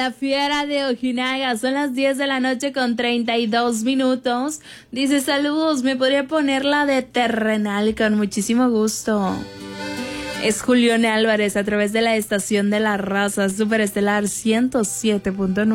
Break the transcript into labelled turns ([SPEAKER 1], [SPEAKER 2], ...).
[SPEAKER 1] La fiera de Ojinaga, son las 10 de la noche con 32 minutos. Dice, saludos, ¿me podría poner la de Terrenal? Con muchísimo gusto. Es Julián Álvarez a través de la estación de la raza, Superestelar 107.9.